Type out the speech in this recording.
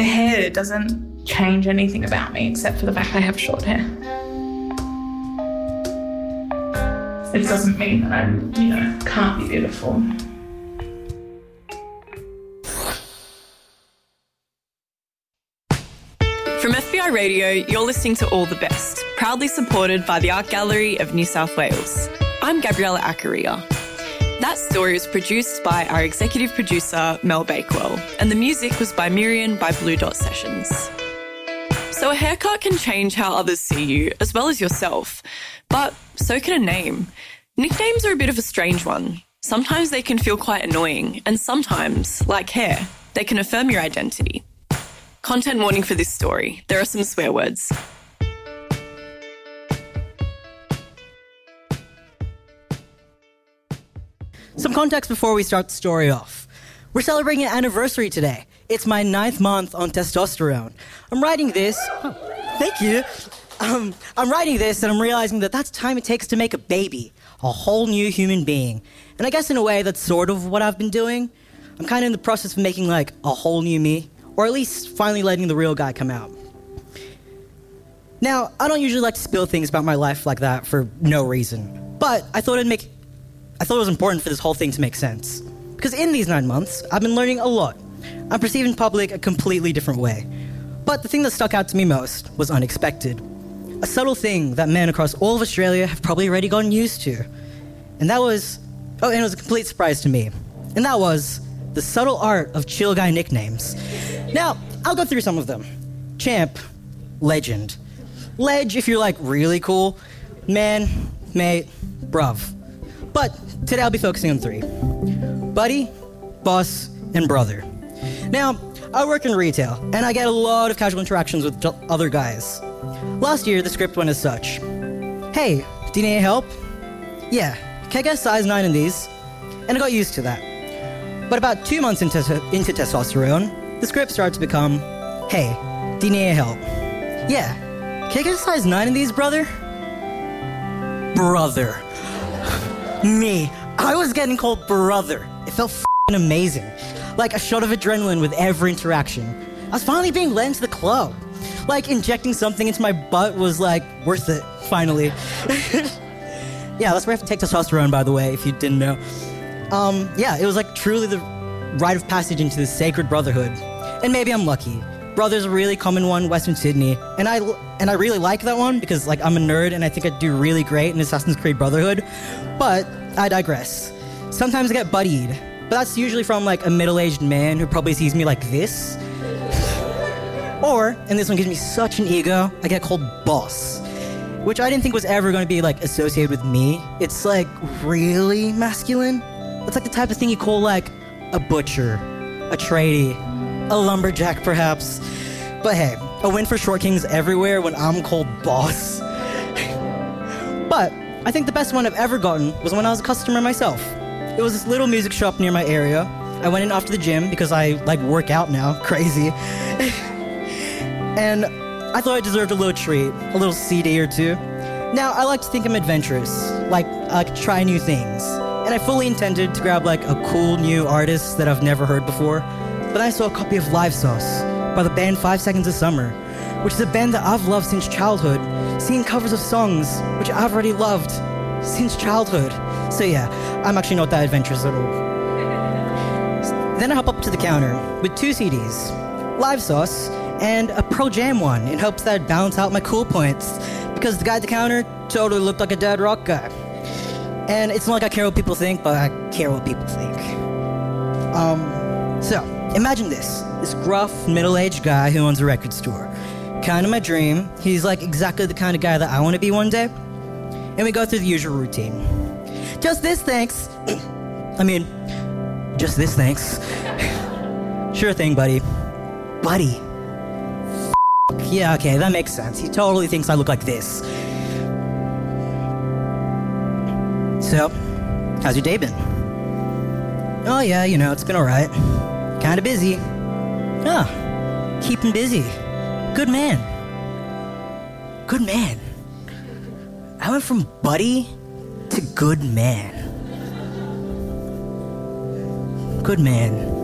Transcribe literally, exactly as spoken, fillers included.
hair doesn't change anything about me except for the fact I have short hair. It doesn't mean that I, you know, can't be beautiful. From F B I Radio, you're listening to All the Best, proudly supported by the Art Gallery of New South Wales. I'm Gabriella Accaria. That story was produced by our executive producer, Mel Bakewell, and the music was by Miriam by Blue Dot Sessions. So a haircut can change how others see you, as well as yourself, but so can a name. Nicknames are a bit of a strange one. Sometimes they can feel quite annoying, and sometimes, like hair, they can affirm your identity. Content warning for this story. There are some swear words. Some context before we start the story off. We're celebrating an anniversary today. It's my ninth month on testosterone. I'm writing this... Oh, thank you. Um, I'm writing this and I'm realizing that that's the time it takes to make a baby. A whole new human being. And I guess in a way that's sort of what I've been doing. I'm kind of in the process of making like a whole new me. Or at least finally letting the real guy come out. Now, I don't usually like to spill things about my life like that for no reason. But I thought it'd make... I thought it was important for this whole thing to make sense. Because in these nine months, I've been learning a lot. I'm perceiving public a completely different way. But the thing that stuck out to me most was unexpected. A subtle thing that men across all of Australia have probably already gotten used to. And that was... Oh, and it was a complete surprise to me. And that was the subtle art of chill guy nicknames. Now, I'll go through some of them. Champ, legend. Ledge if you're like really cool. Man, mate, bruv. But today I'll be focusing on three. Buddy, boss, and brother. Now, I work in retail, and I get a lot of casual interactions with other guys. Last year, the script went as such. Hey, do you need any help? Yeah, can I get a size nine in these? And I got used to that. But about two months into, into testosterone, the script started to become, hey, do you need any help? Yeah, can I get a size nine in these, brother? Brother. Me. I was getting called brother. It felt f***ing amazing. Like a shot of adrenaline with every interaction. I was finally being let into the club. Like injecting something into my butt was like worth it, finally. Yeah, that's where I have to take testosterone, by the way, if you didn't know. Um, yeah, it was like truly the rite of passage into this sacred brotherhood. And maybe I'm lucky. Brother's a really common one, Western Sydney. And I, and I really like that one because like I'm a nerd and I think I'd do really great in Assassin's Creed Brotherhood. But I digress. Sometimes I get buddied, but that's usually from like a middle-aged man who probably sees me like this. Or, and this one gives me such an ego, I get called boss, which I didn't think was ever going to be like associated with me. It's like really masculine. It's like the type of thing you call like a butcher, a tradie, a lumberjack perhaps. But hey, a win for short kings everywhere when I'm called boss. But I think the best one I've ever gotten was when I was a customer myself. It was this little music shop near my area. I went in after the gym because I like work out now, crazy. And I thought I deserved a little treat, a little C D or two. Now, I like to think I'm adventurous, like I like to try new things. And I fully intended to grab like a cool new artist that I've never heard before. But I saw a copy of Live Sauce by the band Five Seconds of Summer, which is a band that I've loved since childhood, singing covers of songs which I've already loved since childhood. So yeah, I'm actually not that adventurous at all. Then I hop up to the counter with two C Ds, Live Sauce and a Pro Jam one in hopes that I'd balance out my cool points because the guy at the counter totally looked like a dad rock guy. And it's not like I care what people think, but I care what people think. Um, so, imagine this. This gruff, middle-aged guy who owns a record store. Kind of my dream. He's like exactly the kind of guy that I want to be one day. And we go through the usual routine. Just this, thanks. I mean, just this, thanks. Sure thing, buddy. Buddy. F- yeah, okay, that makes sense. He totally thinks I look like this. So, how's your day been? Oh yeah, you know, it's been alright. Kinda busy. Ah, keeping busy. Good man. Good man. I went from buddy to good man. Good man.